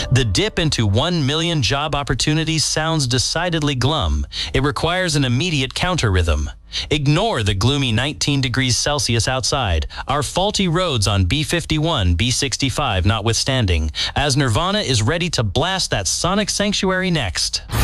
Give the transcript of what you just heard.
The dip into 1 million job opportunities sounds decidedly glum. It requires an immediate counter-rhythm. Ignore the gloomy 19 degrees Celsius outside, our faulty roads on B51, B65 notwithstanding, as Nirvana is ready to blast that sonic sanctuary next.